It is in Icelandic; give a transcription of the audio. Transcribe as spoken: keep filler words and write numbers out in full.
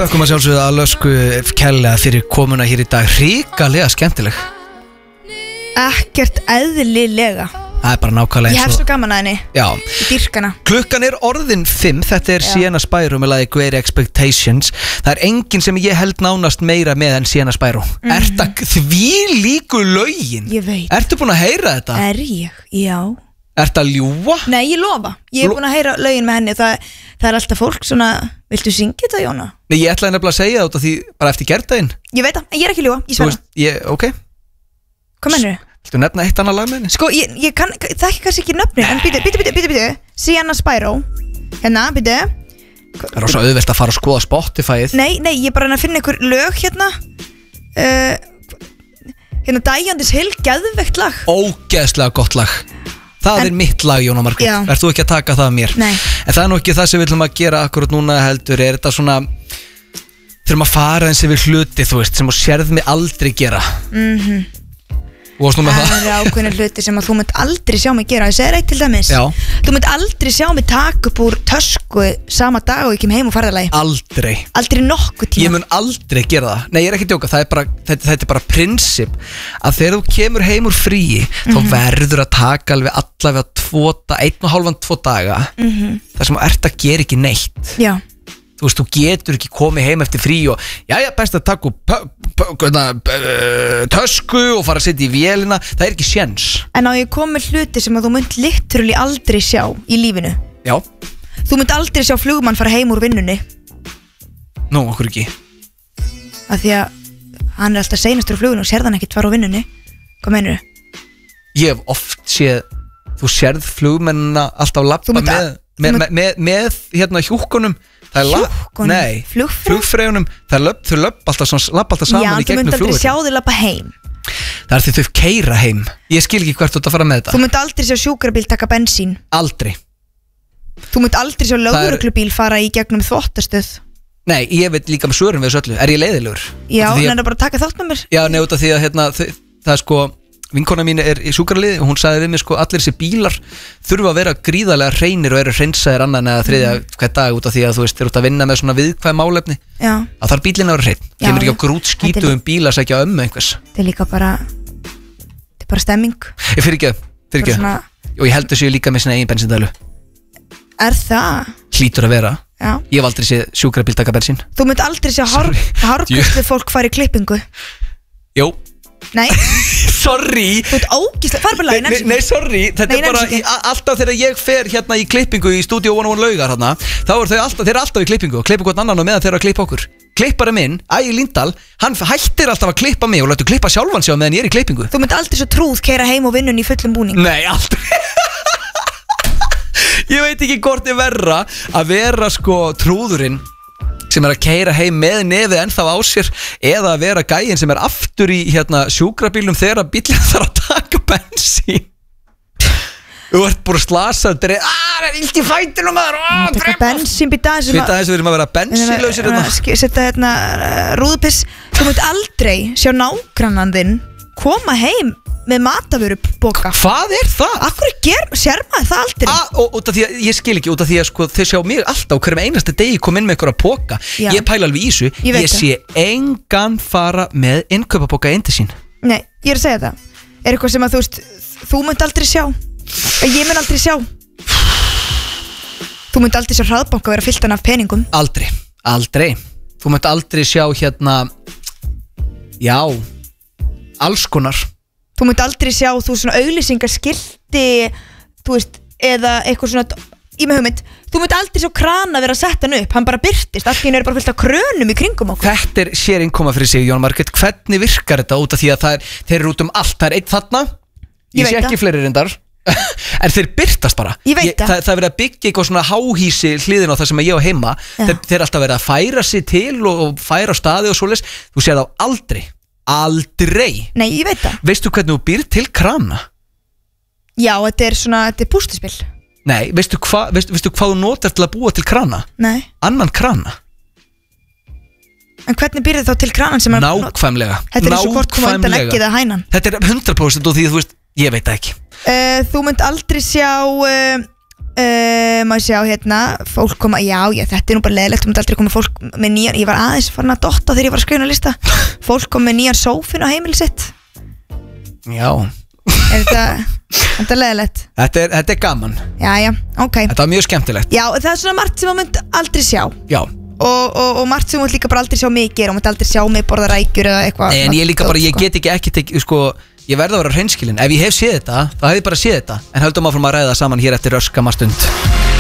þökkum að sjálfsögðu að lösku kærlega fyrir komuna hér í dag. Hrikalega skemmtileg. Ekkert eðlilega. Það er bara nákvæmlega eins og Ég hef svo gaman að henni. Já. Í dýrkana. Klukkan er orðin fimm. Þetta er Sienna Spyro með lagi Great Expectations. Það er enginn sem ég held nánast meira með en Sienna Spyro. mm-hmm. Ertu því líku lögin? Ég veit. Ertu búin að heyra þetta? Er ég? Já. Ertu að ljúga? Nei, ég lofa. Ég er Lo- búin að heyra lögin með henni. Það, það er alltaf fólk svona, viltu syngja þetta, Jóna? Nei, ég ætlaði nefnilega að segja þetta því bara eftir gerdaginn. Ég veit það, en ég er ekki að ljúga, ég Þú sverða. veist, ég, ok. Hvað mennur þau? Viltu nefna eitt annað lag með henni? Sko, ég, ég kann, það er kannski ekki nöfnir, en býtu, býtu, býtu, býtu, býtu. Sienna Spyro. Hérna, býtu. Það er svo auðvelt að fara að skoða Spotify-ið. Nei, nei, ég er bara að finna einhver lög hérna. Uh, hérna, Diandis Hill, geðveikt lag. Ógeðslega gott lag. Það En- er mitt lag, Jóna Margrét. Já. Ert þú ekki að taka það af mér? Nei. En það er nú ekki það sem við ætlum að gera akkurat núna heldur. Er þetta svona þurfum að fara eins yfir hluti, þú veist, sem þú sérð mig aldrei gera. Mhm. Og varst nú með Það það? eru ákveðnir hluti sem að þú mynd aldrei sjá mig gera. Ég segir eitt til dæmis. Já. Þú mynd aldrei sjá mig taka upp úr tösku sama dag og ég kem heim úr ferðalagi. Aldrei. Aldrei nokkuð tíma. Ég mun aldrei gera það. Nei, ég er ekki að djóka. Það er bara, þetta, þetta er bara prinsip að þegar þú kemur heim úr fríi þá verður að taka alveg allavega tvo, da- einn og hálfan tvo daga Mhm. þar sem þú ert að gera ekki neitt. Já. Þú veist, þú getur ekki komið heim eftir frí og jæja, best að taka upp pö- pö- hérna, uh, tösku og fara að setja í vélina. Það er ekki séns. En á ég kom með hluti sem að þú mynd literally aldrei sjá í lífinu. Já, Þú mynd aldrei sjá flugmann fara heim úr vinnunni. nú, okkur ekki. Af því að hann er alltaf seinastur á flugunni og sérð hann ekkert fara úr vinnunni. Hvað meinur þau? Ég hef oft séð, þú sérð flugmennina alltaf labba Þú munt með, að- með, þú með, með, með hérna hjúkkunum. Það er lab- Hjúkkunum? Nei, Flugfreyjum? flugfreyjunum. Það er löp, þau löp alltaf, svona- labba alltaf Já, saman í þú mynd gegnum aldrei sjá flugvöllinn. þig lappa heim. Það er því þau keyra heim. Ég skil ekki hvert þú ert að fara með þetta. Þú mynd aldrei sjá sjúkrabíl taka bensín. Aldrei. Þú mynd aldrei sjá lögreglubíl fara í gegnum þvottastöð. Nei, ég veit líka með svörum við þessu öllu. Er ég leiðilegur? Já, Út af því að- en það er bara að taka þátt með mér. Já, nei, út af því að hérna, þau, það er sko vinkona mín er í sjúkraliði og hún sagði við mig sko allir þessi bílar þurfa að vera gríðarlega hreinir og eru hreinsaðir annan eða þriðja mm. hvern dag út af því að þú veist þeir út að vinna með svona viðkvæm málefni Já, að þarf bílinn að vera hreinn. Já, Kemur ekki á já. grút skítu um bíla að segja ömmu einhvers. þetta er líka bara þetta er bara stemming. Ég fyrir ekki, fyrir Bara ekki svona, og ég held þessu líka með sinna eigin bensíndælu. er það? Hlýtur að vera. Já. Ég hef aldrei séð sjúkrabíl taka bensín. Þú mynd aldrei sjá Sorry. hárgustlu fólk fara í klippingu. Jó. Nei, Sorry. þú ert ógíslega, fara bara Nei, lagin, nei, nei, sorry, þetta Nei, er bara nefnist ekki. í, a- alltaf þegar ég fer hérna í klippingu í stúdíu one oh one laugar hérna, þá er þau alltaf, þeir eru alltaf í klippingu og klippa hvern annan og meðan þeir eru að klippa okkur. Klippari minn, Ægir Líndal, hann hættir alltaf að klippa mig og lætur klippa sjálfan sig á meðan ég er í klippingu. Þú mynd aldrei svo trúð keira heim og vinnun í fullum búning. Nei, aldrei. Ég veit ekki hvort er verra að vera sko trúðurinn sem er að keyra heim með nefið ennþá á sér eða að vera gæinn sem er aftur í hérna sjúkrabílum þegar bíllinn þarf að taka bensín. Þú ert búin að slasa dreif, aaa, það er illt í fætinu maður, aaa, Taka bensín býta þessum Vita þess að við erum að vera bensínlausir hérna. Setta hérna uh, rúðupiss. Þú mynd aldrei sjá nágrannan þinn koma heim með matavöruboka. Hvað er það? Akkur ger, sér maður það aldrei? A, og út af því að, ég skil ekki, út af því að sko, þau sjá mig alltaf hverjum einasta degi kom inn með einhverja póka. Já. Ég pæla alveg í þessu, Ég ég, veit sé engan fara með innkaupapóka inn til sín. Nei, ég er að segja það. Er eitthvað sem að þú veist, þú mynd aldrei sjá. Ég mynd aldrei sjá. Þú mynd aldrei sjá hraðbanka vera fylltan af peningum. Aldrei, aldrei. Þú mátt aldrei sjá hérna, já, alls konar. Þú mynd aldrei sjá þú svona auglýsingaskilti, þú veist, eða eitthvað svona, í með hugmynd, þú mynd aldrei sjá krana vera að setja hann upp, hann bara byrtist, allt í einu er bara fullt af krönum í kringum okkur. Þetta er sér innkoma fyrir sig, Jón Margrét. Hvernig virkar þetta út af því að það er, þeir eru út um allt, það er einn þarna, Ég ég sé veit ekki það. fleiri reyndar, en þeir byrtast bara. Ég veit það. það. Það er verið að byggja eitthvað svona háhísi hliðin á það sem ég á heima, Já. þeir, þeir er alltaf verið að færa sig til og, og færa á staði og svoleiðis, þú sér þá aldrei, aldrei. Nei, ég veit það. Veistu hvernig þú býr til krana? Já, þetta er svona, þetta er pústispil. Nei, veistu, hva, veistu, veistu hvað þú notar til að búa til krana? Nei. Annan krana. En hvernig býrðu þá til kranan sem er... Nákvæmlega. Þetta er eins og hvort koma undan Nákvæmlega. eggið að hænan. Þetta er hundrað prósent og því þú veist, ég veit það ekki. Uh, þú mynd aldrei sjá uh, uh, uh, Má sjá hérna Fólk koma, já, já, þetta er nú bara leðilegt Þú myndi aldrei koma fólk með nýjan Ég var aðeins farin að dotta þegar ég var að skrifa lista Fólk kom með nýjan sófin á heimili sitt Já Er þetta, þetta er leðilegt Þetta er, þetta er gaman Já, já, ok Þetta var mjög skemmtilegt Já, það er svona margt sem maður myndi aldrei sjá Já Og, og, og margt sem maður líka bara aldrei sjá mig gera Og maður aldrei sjá mig borða rækjur eða eitthvað En ég líka bara, ég get ekki ekki tek, sko, ég verð að vera hreinskilin Ef ég hef séð þetta, þá hef ég bara séð þetta En höldum áfram að ræða saman hér eftir öskama stund